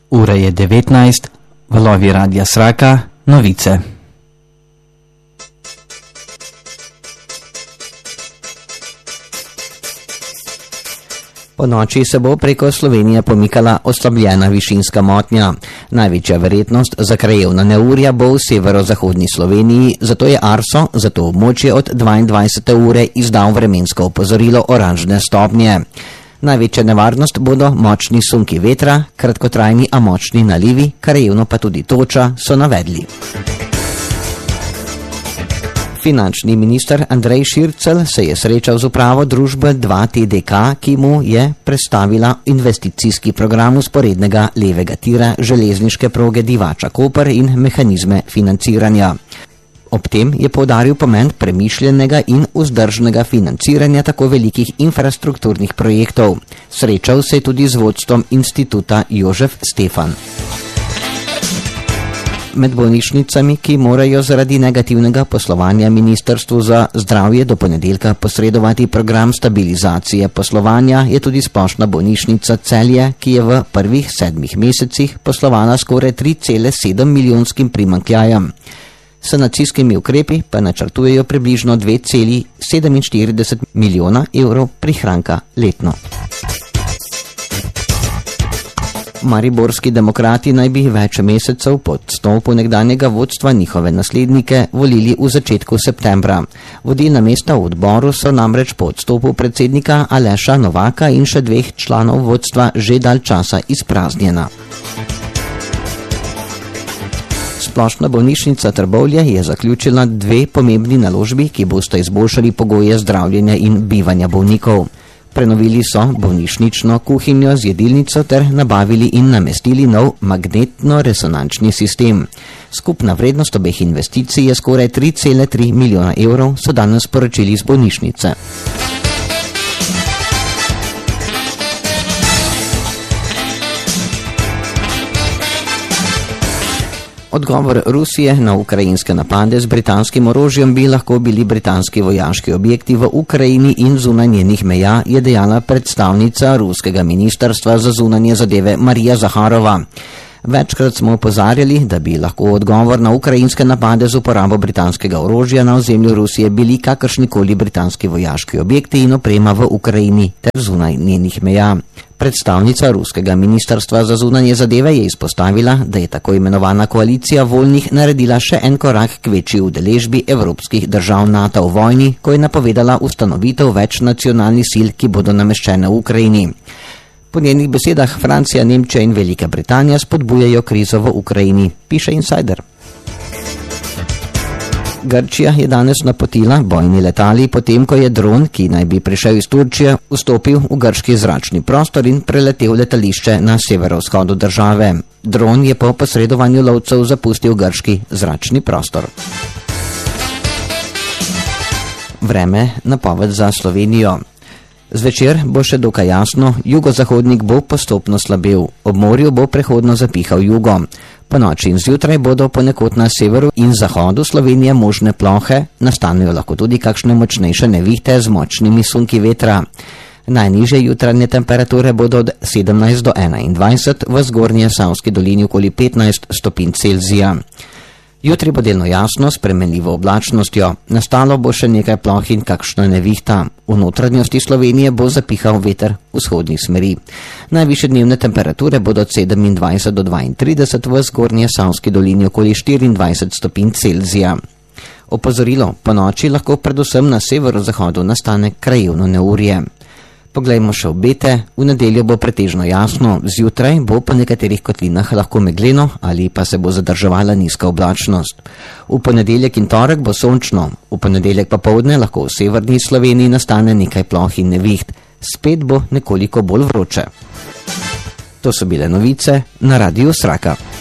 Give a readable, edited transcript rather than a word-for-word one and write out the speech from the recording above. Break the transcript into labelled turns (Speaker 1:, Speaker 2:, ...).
Speaker 1: Ura je 19, valovi Radia Sraka, novice. Po noči se bo preko Slovenije pomikala oslabljena višinska motnja. Največja verjetnost za krajevna neurja bo v severozahodni Sloveniji, zato je Arso za to območje od 22. ure izdal vremensko opozorilo oranžne stopnje. Največja nevarnost bodo močni sunki vetra, kratkotrajni a močni nalivi, krajevno pa tudi toča, so navedli. Finančni minister Andrej Šircelj se je srečal z upravo družbe 2TDK, ki mu je predstavila investicijski program vzporednega levega tira železniške proge Divača-Koper in mehanizme financiranja. Ob tem je poudaril pomen premišljenega in vzdržnega financiranja tako velikih infrastrukturnih projektov. Srečal se je tudi z vodstvom instituta Jožef Stefan. Med bolnišnicami, ki morajo zaradi negativnega poslovanja Ministrstvu za zdravje do ponedeljka posredovati program stabilizacije poslovanja, je tudi splošna bolnišnica Celje, ki je v prvih 7 mesecih poslovala skoraj 3,7 milijonskim primanjkljajem. S sanacijskimi ukrepi pa načrtujejo približno 2,47 milijona evrov prihranka letno. Mariborski demokrati naj bi več mesecev po odstopu nekdanjega vodstva njihove naslednike volili v začetku septembra. Vodilna mesta v odboru so namreč po odstopu predsednika Aleša Novaka in še 2 članov vodstva že dalj časa izpraznjena. Splošna bolnišnica Trbovlje je zaključila 2 pomembni naložbi, ki bosta izboljšali pogoje zdravljenja in bivanja bolnikov. Prenovili so bolnišnično kuhinjo z jedilnico ter nabavili in namestili nov magnetno-resonančni sistem. Skupna vrednost obeh investicij je skoraj 3,3 milijona evrov, so danes sporočili iz bolnišnice. Odgovor Rusije na ukrajinske napade z britanskim orožjem bi lahko bili britanski vojaški objekti v Ukrajini in zunaj njenih meja, je dejala predstavnica ruskega ministrstva za zunanje zadeve Marija Zaharova. Večkrat smo opozarjali, da bi lahko odgovor na ukrajinske napade z uporabo britanskega orožja na ozemlju Rusije bili kakršnikoli britanski vojaški objekti in oprema v Ukrajini ter zunaj njenih meja. Predstavnica ruskega ministrstva za zunanje zadeve je izpostavila, da je tako imenovana koalicija voljnih naredila še en korak k večji udeležbi evropskih držav NATO v vojni, ko je napovedala ustanovitev več nacionalnih sil, ki bodo nameščene v Ukrajini. Po njenih besedah Francija, Nemčija in Velika Britanija spodbujajo krizo v Ukrajini, piše Insider. Grčija je danes napotila bojni letali, potem ko je dron, ki naj bi prišel iz Turčije, vstopil v grški zračni prostor in preletel letališče na severovzhodu države. Dron je po posredovanju lovcev zapustil grški zračni prostor. Vreme, napoved za Slovenijo. Zvečer bo še dokaj jasno, jugozahodnik bo postopno slabel, ob morju bo prehodno zapihal jugo. Po noči in zjutraj bodo ponekod na severu in zahodu Slovenije možne plohe, nastanejo lahko tudi kakšne močnejše nevihte z močnimi sunki vetra. Najnižje jutranje temperature bodo od 17 do 21, v zgornje Savski dolini okoli 15 stopinj Celzija. Jutri bo delno jasno s spremenljivo oblačnostjo, nastalo bo še nekaj ploh in kakšna nevihta. V notranjosti Slovenije bo zapihal veter vzhodnih smeri. Najvišje dnevne temperature bodo od 27 do 32, v zgornje Savski dolini okoli 24 stopinj Celzija. Opozorilo, po noči lahko predvsem na severozahodu nastane krajevno neurje. Poglejmo še obete. V nedeljo bo pretežno jasno, zjutraj bo po nekaterih kotlinah lahko megleno ali pa se bo zadrževala nizka oblačnost. V ponedeljek in torek bo sončno, v ponedeljek popoldne lahko v severni Sloveniji nastane nekaj ploh in neviht. Spet bo nekoliko bolj vroče. To so bile novice na Radiu Sraka.